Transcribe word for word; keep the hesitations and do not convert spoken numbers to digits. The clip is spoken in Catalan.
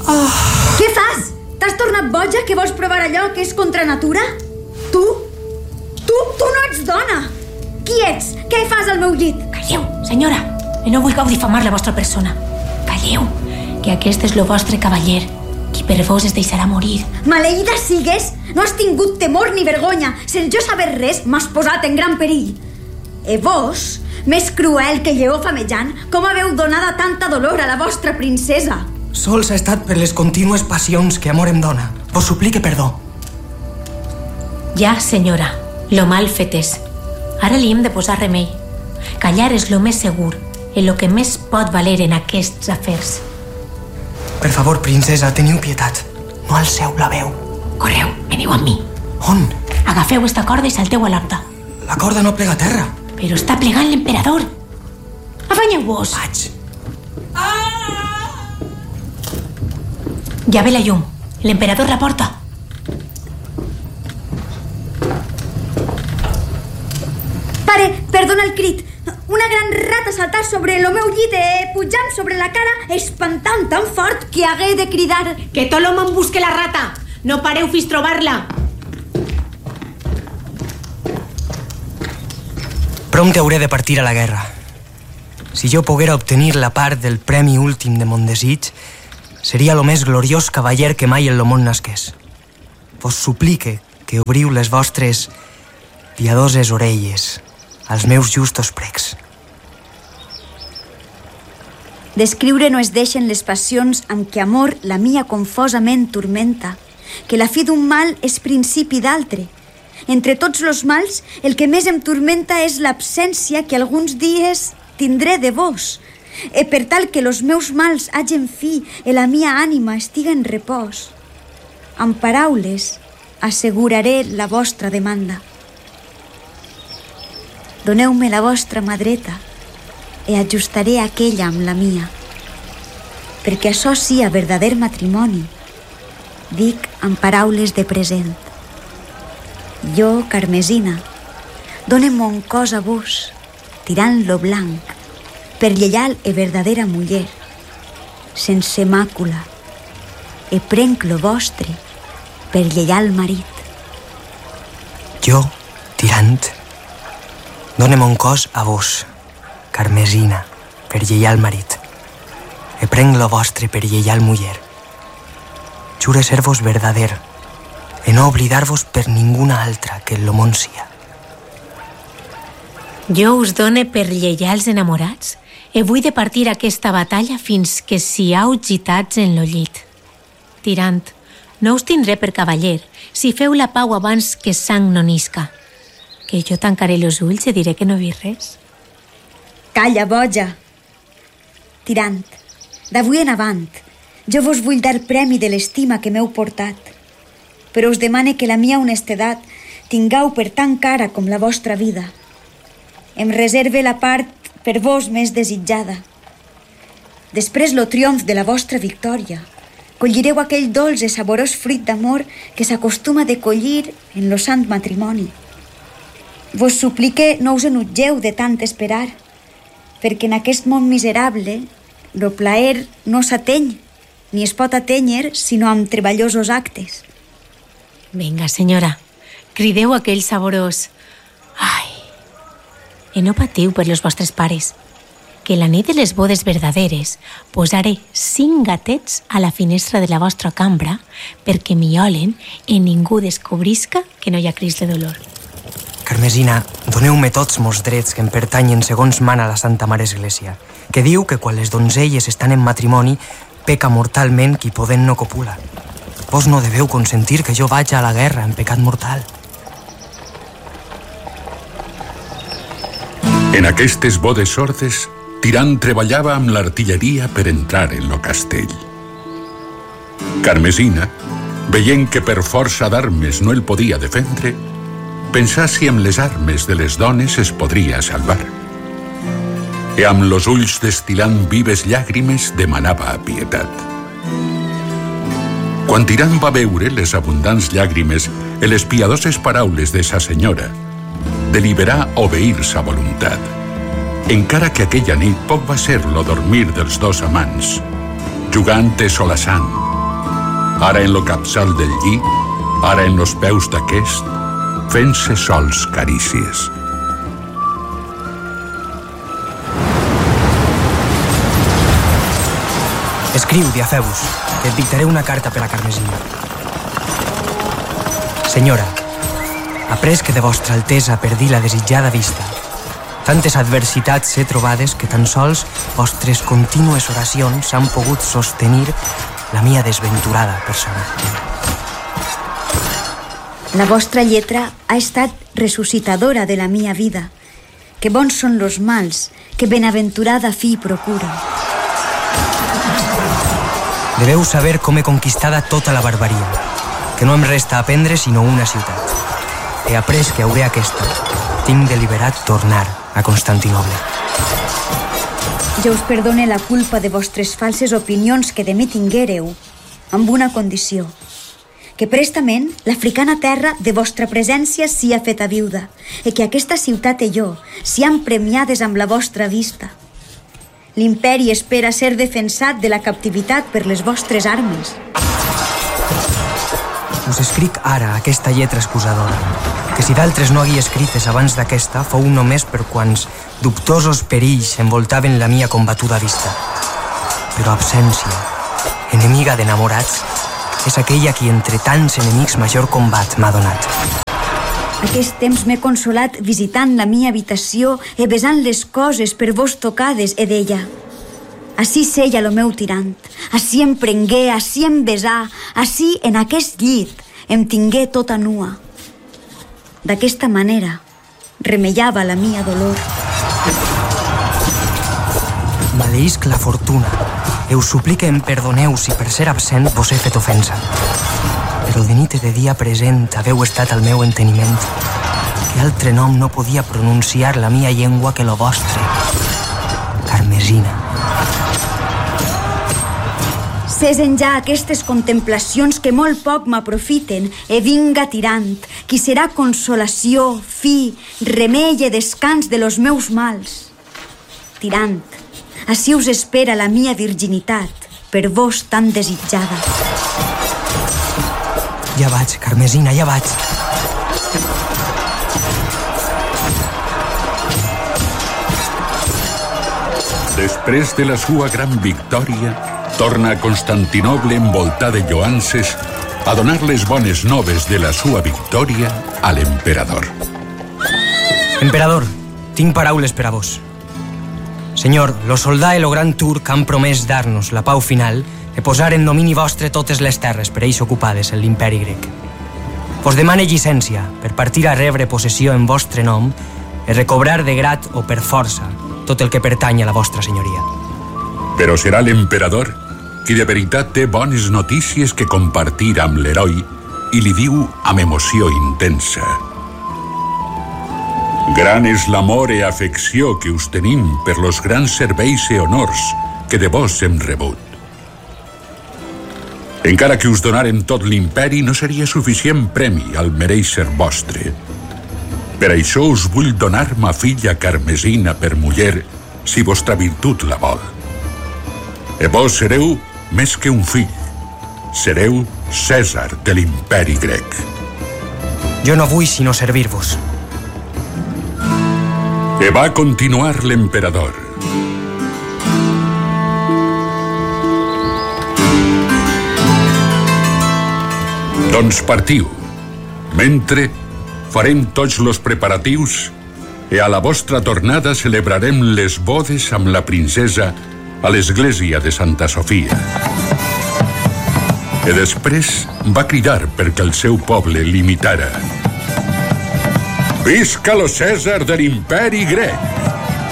Oh. Què fas? T'has tornat boja que vols provar allò que és contra natura? Tu? Tu, tu no ets dona! Qui ets? Què fas al meu llit? Calleu, senyora, i no vulgueu difamar la vostra persona. Calleu, que aquest és el vostre cavaller, qui per vos es deixarà morir. Maleïda sigues! No has tingut temor ni vergonya. Sense jo saber res, m'has posat en gran perill. E vos, més cruel que lleó famejant, com haveu donada tanta dolor a la vostra princesa? Sols ha estat per les contínues passions que amor em dona. Vos suplique perdó. Ja, senyora, lo mal fet és. Ara li hem de posar remei. Callar és lo més segur, i lo que més pot valer en aquests afers. Per favor, princesa, teniu pietat. No alceu la veu. Correu, veniu amb mi. On? Agafeu esta corda i salteu a l'horta. La corda no plega a terra. Però està plegant l'emperador. Afanyeu-vos. Vaig. Ja ve la llum. L'emperador la porta. Pare, perdona el crit. Una gran rata saltar sobre el meu llit, eh, pujant sobre la cara, espantant tan fort que hagué de cridar. Que tot l'home em busque la rata. No pareu fins trobar-la. Prompte hauré de partir a la guerra. Si jo poguera obtenir la part del premi últim de mon desig, seria lo més gloriós cavaller que mai en lo món nasqués. Vos suplique que obriu les vostres piadoses orelles als meus justos precs. D'escriure no es deixen les passions amb què amor la mia confosament turmenta, que la fi d'un mal és principi d'altre. Entre tots los mals, el que més em turmenta és l'absència que alguns dies tindré de vos, e per tal que los meus mals hagen fi e la mia ànima estiga en repòs. Amb paraules asseguraré la vostra demanda. Doneu-me la vostra mà dreta e ajustaré aquella amb la mia, perquè això sia verdader matrimoni, dic amb paraules de present. Jo, Carmesina, done mon cos a vos, tirant-lo blanc, per lleial e verdadera muller, sense màcula, e prenc lo vostre per lleial marit. Jo, tirant, done mon cos a vos, Carmesina, per lleial marit, e prenc lo vostre per lleial muller. Jure ser-vos verdader, e no oblidar-vos per ninguna altra que en lo món sia. Jo us done per lleials enamorats e vull de partir aquesta batalla fins que siau gitats en lo llit. Tirant, no us tindré per cavaller si feu la pau abans que sang no nisca, que jo tancaré los ulls i diré que no he vist res. Calla, boja! Tirant, d'avui en avant, jo vos vull dar premi de l'estima que m'heu portat, però us demane que la mia honestedat tingueu per tan cara com la vostra vida. Em reserve la part per vos més desitjada. Després lo triomf de la vostra victòria, collireu aquell dolç i saborós fruit d'amor que s'acostuma de collir en lo sant matrimoni. Vos suplique no us enutgeu de tant esperar, perquè en aquest món miserable lo plaer no s'ateny, ni es pot atènyer sinó amb treballosos actes. Vinga, senyora, crideu aquell saborós. Ai, i no patiu per los vostres pares, que la nit de les bodes verdaderes posaré cinc gatets a la finestra de la vostra cambra perquè miolen i ningú descobrisca que no hi ha cris de dolor. Carmesina, doneu-me tots mos drets que em pertanyen segons mana la Santa Mare Església, que diu que quan les donzelles estan en matrimoni peca mortalment qui podent no copula. Vos no deveu consentir que jo vaig a la guerra en pecat mortal. En aquestes bodes sordes, Tirant treballava amb l'artilleria per entrar en lo castell. Carmesina, veient que per força d'armes no el podia defendre, pensà si amb les armes de les dones es podria salvar. I amb los ulls destilant vives llàgrimes demanava pietat. Quan Tirant va veure les abundants llàgrimes i les piadoses paraules de sa senyora, deliberà obeir sa voluntat, encara que aquella nit poc va ser lo dormir dels dos amants, jugant i solaçant, ara en lo capçal del llit, ara en los peus d'aquest, fent-se sols carícies. Escriu, Diafebus, que et dictaré una carta per a Carmesina. Senyora, après que de vostra altesa perdí la desitjada vista, tantes adversitats he trobades que tan sols vostres contínues oracions han pogut sostenir la mia desventurada persona. La vostra lletra ha estat ressuscitadora de la mia vida. Que bons són los mals, que benaventurada fi procura. Deveu saber com he conquistada tota la barbaria, que no em resta aprendre sinó una ciutat. He après que hauré aquesta. Tinc deliberat tornar a Constantinoble. Jo us perdone la culpa de vostres falses opinions que de mi tinguéreu, amb una condició, que prestament l'africana terra de vostra presència sia feta viuda, i que aquesta ciutat i jo sian premiades amb la vostra vista. L'imperi espera ser defensat de la captivitat per les vostres armes. Us escric ara aquesta lletra excusadora, que si d'altres no haguia escrites abans d'aquesta, fou només per quants dubtosos perills envoltaven la mia combatuda vista. Però absència, enemiga d'enamorats, és aquella qui entre tants enemics major combat m'ha donat. Aquest temps m'he consolat visitant la mia habitació e besant les coses per vos tocades e d'ella. Així seia lo meu tirant, així em prengué, així em besà, així en aquest llit em tingué tota nua. D'aquesta manera remeiava la mia dolor. Maleïsc la fortuna. Eu suplique em perdoneu si per ser absent vos he fet ofensa. Però de nit i de dia present haveu estat al meu enteniment, que altre nom no podia pronunciar la mia llengua que lo vostre. Carmesina. Cesen ja aquestes contemplacions que molt poc m'aprofiten, e vinga tirant, qui serà consolació, fi, remei i descans de los meus mals. Tirant, així us espera la mia virginitat, per vos tan desitjada. Ja vaig, Carmesina, ja vaig. Després de la sua gran victòria, torna a Constantinoble envoltat de lloances a donar les bones noves de la sua victòria a l'emperador. Emperador, tinc paraules per a vos. Senyor, lo soldà i lo gran turc han promès dar-nos la pau final i posar en domini vostre totes les terres per ells ocupades en l'imperi grec. Vos demane llicència per partir a rebre possessió en vostre nom i recobrar de grat o per força tot el que pertany a la vostra senyoria. Però serà l'emperador qui de veritat té bones notícies que compartir amb l'heroi i li diu amb emoció intensa: gran és l'amor i afecció que us tenim per los grans serveis i honors que de vos hem rebut. Encara que us donaren tot l'imperi, no seria suficient premi al mereixer vostre. Per això us vull donar ma filla Carmesina per muller, si vostra virtut la vol. E vos sereu més que un fill. Sereu Cèsar de l'imperi grec. Jo no vull sinó servir-vos. E va continuar l'emperador. Doncs partiu. Mentre farem tots los preparatius i a la vostra tornada celebrarem les bodes amb la princesa a l'església de Santa Sofia. I després va cridar perquè el seu poble l'imitara. Visca lo Cèsar de l'imperi grec!